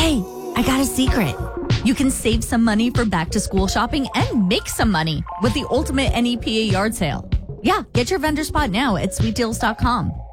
Hey, I got a secret. You can save some money for back to school shopping and make some money with the ultimate NEPA yard sale. Yeah, get your vendor spot now at sweetdeals.com.